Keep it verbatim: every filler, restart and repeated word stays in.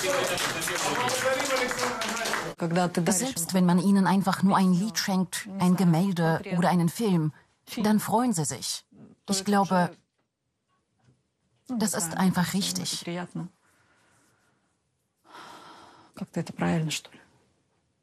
Selbst wenn man ihnen einfach nur ein Lied schenkt, ein Gemälde oder einen Film, dann freuen sie sich. Ich glaube, das ist einfach richtig. Как-то это правильно, что ли?